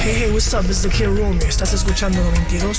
Hey, hey, what's up? This is the Kid Romeo. Estás escuchando 92.